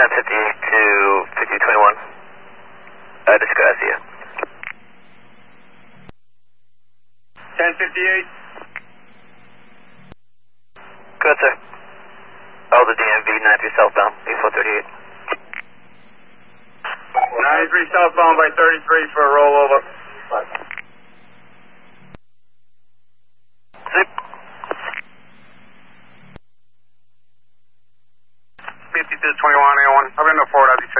1058 to 5221. Discuss you. 1058. Good, sir. Oh, the DMV 93 southbound, 8438. 93 southbound by 33 for a rollover. Zip. 5221 A1. I've been to Fort, I'll be